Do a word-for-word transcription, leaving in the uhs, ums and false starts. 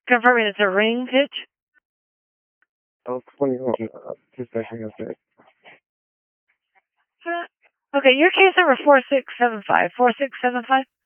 Confirming it's a ring pitch. Oh, twenty-one. Uh, just a hang up there. Okay, your case number four six seven five. four six seven five?